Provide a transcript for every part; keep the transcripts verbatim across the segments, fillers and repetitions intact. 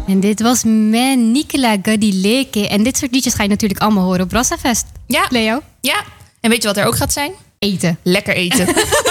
En dit was Men Nicola Gadileke. En dit soort liedjes ga je natuurlijk allemaal horen op Brassafest. Ja. Leo? Ja. En weet je wat er ook gaat zijn? Eten. Lekker eten.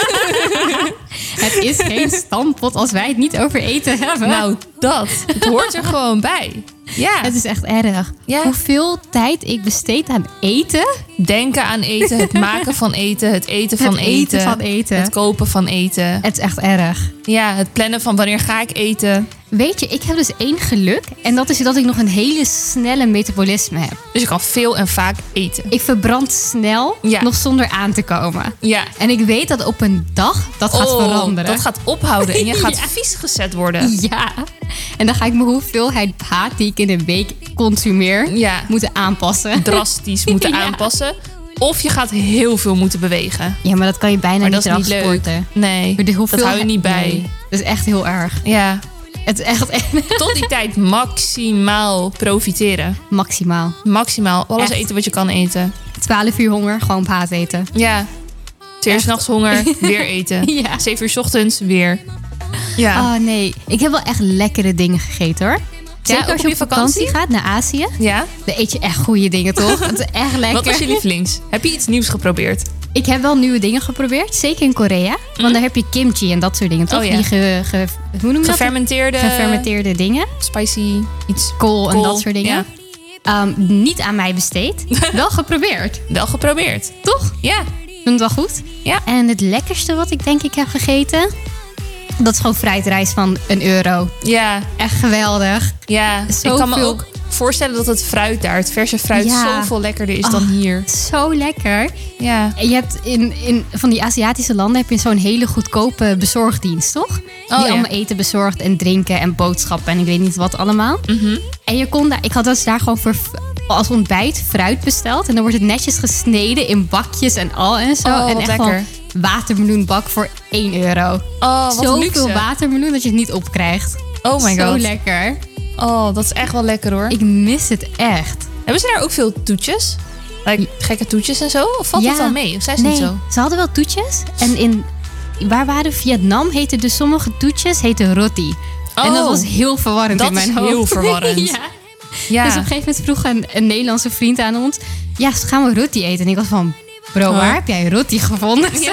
Het is geen stampot als wij het niet over eten hebben. Nou, dat. Het hoort er gewoon bij. Ja. Het is echt erg. Ja. Hoeveel tijd ik besteed aan eten. Denken aan eten, het maken van eten, het eten van het eten. eten van eten. Het kopen van eten. Het is echt erg. Ja, het plannen van wanneer ga ik eten. Weet je, ik heb dus één geluk. En dat is dat ik nog een hele snelle metabolisme heb. Dus je kan veel en vaak eten. Ik verbrand snel, Ja. nog zonder aan te komen. Ja. En ik weet dat op een dag dat gaat Oh, veranderen. dat gaat ophouden en je gaat Ja. vies gezet worden. Ja. En dan ga ik mijn hoeveelheid haat die ik in een week consumeer Ja. moeten aanpassen. Drastisch moeten Ja. aanpassen. Of je gaat heel veel moeten bewegen. Ja, maar dat kan je bijna Maar niet dat is niet eraf leuk. sporten. Nee, Maar de dat hoeveelheid- hou je niet bij. Nee, dat is echt heel erg. Ja. Het is echt, echt Tot die tijd maximaal profiteren. maximaal. Maximaal alles Echt. eten wat je kan eten. twaalf uur honger, gewoon haat eten. Ja. Twee uur Echt. 's nachts honger, weer eten. Ja. Zeven uur 's ochtends, weer. Ja. Oh nee, ik heb wel echt lekkere dingen gegeten hoor. Zeker ook als je op op je vakantie vakantie? gaat naar Azië, Ja? dan eet je echt goede dingen toch? Het is echt lekker. Wat was je lievelings? Heb je iets nieuws geprobeerd? Ik heb wel nieuwe dingen geprobeerd, zeker in Korea. Want daar heb je kimchi en dat soort dingen, toch? Oh ja. Die ge, ge- hoe noem je dat? Gefermenteerde... Gefermenteerde dingen. Spicy iets. Kool en Kool, dat soort dingen. Ehm, niet aan mij besteed. Wel geprobeerd. Wel geprobeerd. Toch? Ja. Vond het wel goed. Ja. En het lekkerste wat ik denk ik heb gegeten, dat is gewoon fruitrijst van een euro. Ja. Echt geweldig. Ja. Ik Zoveel- kan me ook voorstellen dat het fruit daar, het verse fruit, Ja. zoveel lekkerder is dan Oh, hier. Zo lekker. Ja. En je hebt in, in van die Aziatische landen heb je zo'n hele goedkope bezorgdienst, toch? Oh, die ja. allemaal eten bezorgt en drinken en boodschappen en ik weet niet wat allemaal. Mhm. En je kon daar, ik had dus daar gewoon voor als ontbijt fruit besteld. En dan wordt het netjes gesneden in bakjes en al en zo. Oh, en wat echt lekker. gewoon watermeloenbak voor één euro. Oh, wat Zoveel luxe. watermeloen dat je het niet opkrijgt. Oh my Zo god. lekker. Oh, dat is echt wel lekker hoor. Ik mis het echt. Hebben ze daar ook veel toetjes? Like, gekke toetjes en zo? Of valt Ja. dat wel mee? Of zijn ze Nee, niet zo? ze hadden wel toetjes. En in, waar waren Vietnam heten dus sommige toetjes heten roti. En dat Oh, was heel verwarrend dat in mijn is hoofd. heel verwarrend. ja. Ja. Dus op een gegeven moment vroeg een, een Nederlandse vriend aan ons, ja, gaan we roti eten? En ik was van, bro, Oh. waar heb jij roti gevonden? Ja.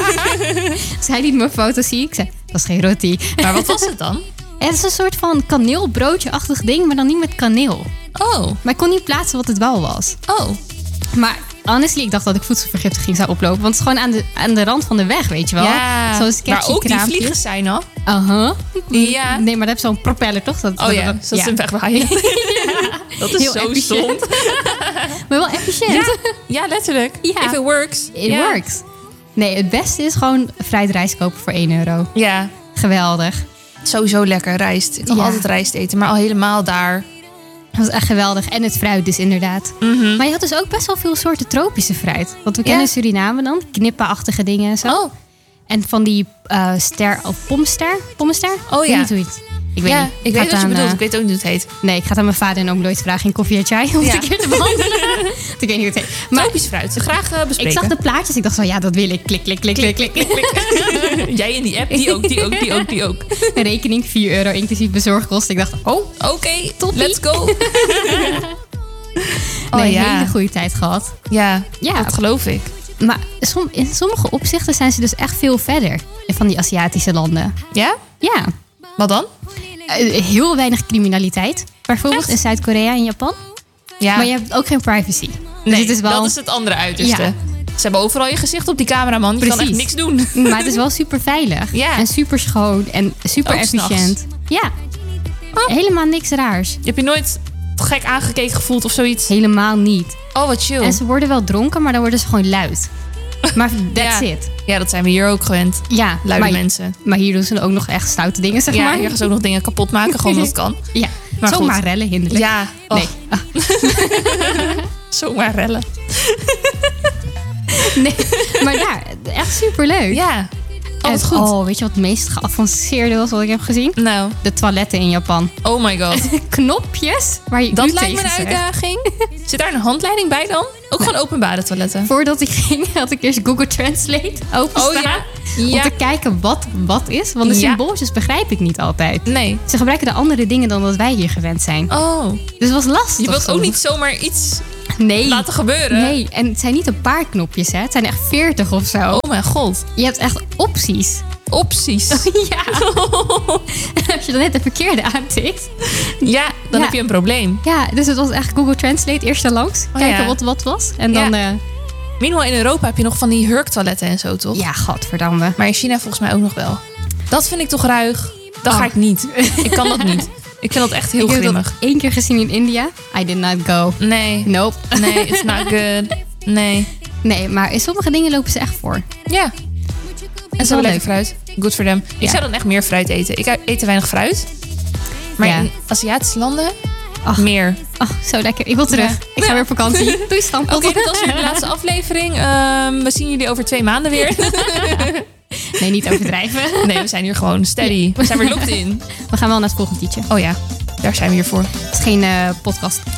Dus hij liet me een foto zien. Ik zei, dat is geen roti. Maar wat was het dan? Het is een soort van kaneelbroodje-achtig ding, maar dan niet met kaneel. Oh, Maar ik kon niet plaatsen wat het wel was. oh. Maar honestly, ik dacht dat ik voedselvergiftiging zou oplopen. Want het is gewoon aan de, aan de rand van de weg, weet je wel. Ja, Zo'n sketchy maar ook die kraampjes. vliegers zijn al. Uh-huh. Ja. Nee, maar dat heeft zo'n propeller, toch? Dat, Oh ja, zoals ja. een wegwaaien. Dat is Heel zo efficiënt. stom. Maar wel efficiënt. Ja, ja, letterlijk. Ja. If it works. It ja. works. Nee, het beste is gewoon fruit rijst kopen voor één euro. Ja, Geweldig. sowieso lekker rijst. Ik kan Ja. altijd rijst eten, maar al helemaal daar. Dat was echt geweldig. En het fruit dus inderdaad. Mhm. Maar je had dus ook best wel veel soorten tropische fruit. Want we Ja. kennen Suriname dan. Knippenachtige dingen en zo. Oh, En van die eh ster of pomster. Pomster? Oh, Ik ja. weet niet hoe je het... Ik weet ja, niet. ik ga weet het wat je aan, bedoelt. eh, Ik weet ook niet hoe het heet. Nee, ik ga het aan mijn vader en oom nooit vragen in koffie en chai om Ja. het een keer te behandelen. Want ik weet niet hoe het heet. Maar Tropisch fruit. Graag eh, bespreken. ik zag de plaatjes. Ik dacht zo, ja, dat wil ik. Klik, klik, klik, klik, klik. Jij in die app, die ook, die ook, die ook, die ook. Een rekening vier euro inclusief bezorgkosten. Ik dacht, oh, Oké, Toppie. let's go. nee, oh ja. hele goede tijd gehad. Ja, Ja. dat geloof ik. Maar som, in sommige opzichten zijn ze dus echt veel verder van die Aziatische landen. Ja? Ja, Wat dan? Eh, heel weinig criminaliteit. Bijvoorbeeld Echt? in Zuid-Korea en Japan. Ja. Maar je hebt ook geen privacy. Dus nee, het is wel, dat is het andere uiterste. Ja. Ze hebben overal je gezicht op die cameraman. Je kan echt Precies. niks doen. Maar het is wel super veilig. Ja. En super schoon en super Ook efficiënt. Ja. Oh. Helemaal niks raars. Heb je nooit gek aangekeken gevoeld of zoiets? Helemaal niet. Oh, wat chill. En ze worden wel dronken, maar dan worden ze gewoon luid. Maar that's Ja. it. Ja, dat zijn we hier ook gewend. Ja, Luide maar, mensen. maar hier doen ze ook nog echt stoute dingen, zeg Ja, maar. hier gaan ze ook nog dingen kapot maken, gewoon omdat het kan. Ja, Maar zomaar goed. rellen hinderlijk. Ja, oh, Nee. Ah, zomaar rellen. nee, maar daar, echt superleuk. Ja. Oh, wat En, goed. oh, weet je wat het meest geavanceerde was wat ik heb gezien? Nou, De toiletten in Japan. oh my god. Knopjes waar je Dat u lijkt me een tegen zegt. uitdaging. Zit daar een handleiding bij dan? Ook gewoon openbare toiletten. Voordat ik ging, had ik eerst Google Translate openstaan. Oh ja? Om Ja. te kijken wat wat is. Want de Ja. symbooltjes begrijp ik niet altijd. Nee. Ze gebruiken de andere dingen dan dat wij hier gewend zijn. Oh. Dus het was lastig. Je wilt ook soms. niet zomaar iets nee. laten gebeuren. Nee, en het zijn niet een paar knopjes, hè. Het zijn echt veertig of zo. Oh mijn god. Je hebt echt opties. Opties. Ja. En als je dan net de verkeerde aantikt. Ja, dan Ja. heb je een probleem. Ja, dus het was echt Google Translate eerst er langs. Oh, kijken ja. wat wat was. En dan, Ja. eh, Meanwhile, in Europa heb je nog van die hurktoiletten en zo, toch? ja, godverdamme. Maar in China volgens mij ook nog wel. Dat vind ik toch ruig. Dat Oh. ga ik niet. Ik kan dat niet. Ik vind dat echt heel Ik heb dat grimmig. één keer gezien in India. I did not go. Nee. Nope. Nee, it's not good. Nee. Nee, maar in sommige dingen lopen ze echt voor. Ja. En wel zo lekker leuk. fruit. Good for them. Ik Ja. zou dan echt meer fruit eten. Ik eet te weinig fruit. Maar Ja. in Aziatische landen, Ach. meer. Oh, zo lekker. Ik wil terug. Ja. Ik ga Ja. weer op vakantie. Doei, stampot. Oké, dit was weer de laatste aflevering. Ehm, we zien jullie over twee maanden weer. Nee, niet overdrijven. Nee, we zijn hier gewoon steady. We zijn weer locked in. We gaan wel naar het volgende liedje. Oh ja, daar zijn we hier voor. Het is geen eh, podcast